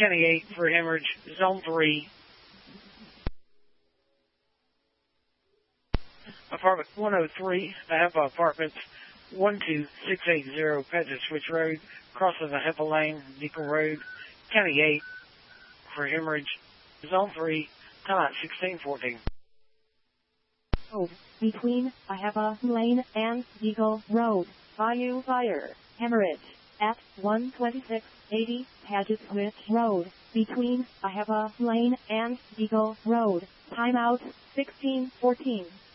County 8 for hemorrhage, zone 3. Apartment 103, Ahepa Apartments, 12680 Patrick Switch Road, crossing the Ahepa Lane, Deacon Road, County 8 for hemorrhage, zone 3, time out 1614. Between Ahepa Lane and Eagle Road, Bayou Fire, hemorrhage, at 12680 Paget Switch Road, between Ahepa Lane and Eagle Road, timeout 1614.